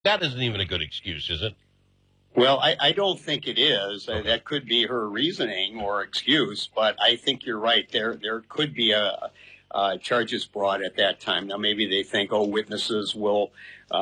That isn't even a good excuse, is it? Well, I don't think it is. Okay. That could be her reasoning or excuse, but I think you're right. There could be charges brought at that time. Now, maybe they think, witnesses will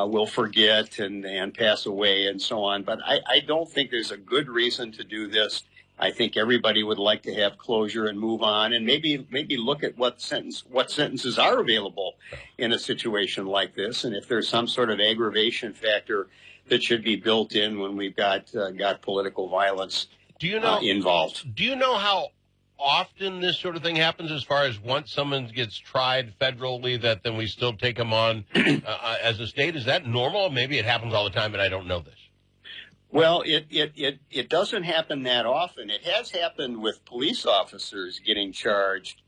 forget and pass away and so on. But I don't think there's a good reason to do this. I think everybody would like to have closure and move on, and maybe look at what sentences are available in a situation like this, and if there's some sort of aggravation factor that should be built in when we've got political violence involved. Do you know how often this sort of thing happens, as far as once someone gets tried federally, that then we still take them on as a state? Is that normal? Maybe it happens all the time, and I don't know this. Well, it doesn't happen that often. It has happened with police officers getting charged.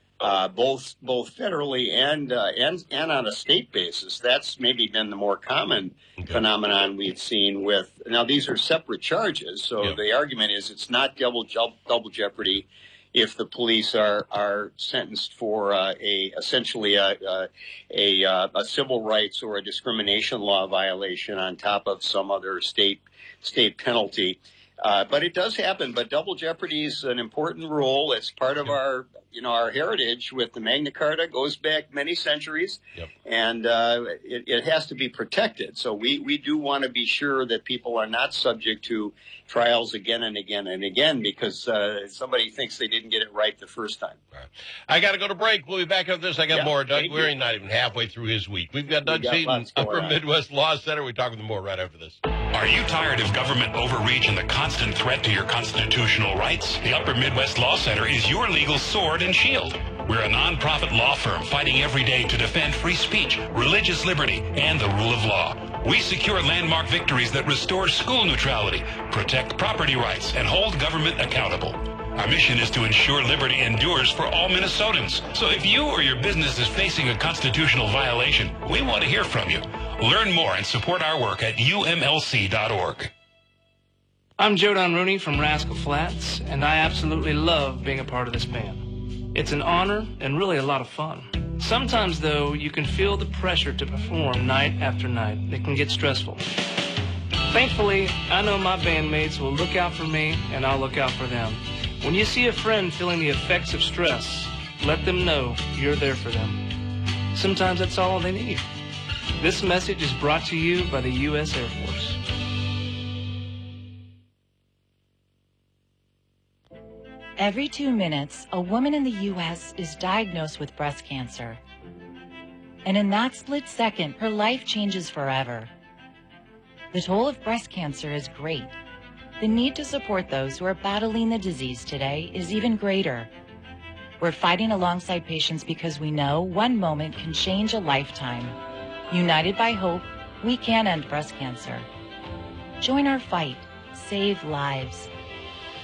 Both federally and on a state basis. That's maybe been the more common phenomenon we've seen with. Now, these are separate charges, so the argument is it's not double jeopardy if the police are sentenced for essentially a civil rights or a discrimination law violation on top of some other state penalty. But it does happen. But double jeopardy is an important rule. It's part of our heritage with the Magna Carta. Goes back many centuries, and it has to be protected. So we do want to be sure that people are not subject to trials again and again and again because somebody thinks they didn't get it right the first time. Right. I got to go to break. We'll be back after this. I got more. Doug, we're not even halfway through his week. We've got Doug Seaton, Upper Midwest Law Center. We're talking more right after this. Are you tired of government overreach and the constant threat to your constitutional rights? The Upper Midwest Law Center is your legal sword and shield. We're a nonprofit law firm fighting every day to defend free speech, religious liberty, and the rule of law. We secure landmark victories that restore school neutrality, protect property rights, and hold government accountable. Our mission is to ensure liberty endures for all Minnesotans. So if you or your business is facing a constitutional violation, we want to hear from you. Learn more and support our work at umlc.org. I'm Joe Don Rooney from Rascal Flatts, and I absolutely love being a part of this band. It's an honor and really a lot of fun. Sometimes, though, you can feel the pressure to perform night after night. It can get stressful. Thankfully, I know my bandmates will look out for me, and I'll look out for them. When you see a friend feeling the effects of stress, let them know you're there for them. Sometimes that's all they need. This message is brought to you by the U.S. Air Force. Every 2 minutes, a woman in the U.S. is diagnosed with breast cancer. And in that split second, her life changes forever. The toll of breast cancer is great. The need to support those who are battling the disease today is even greater. We're fighting alongside patients because we know one moment can change a lifetime. United by hope, we can end breast cancer. Join our fight. Save lives.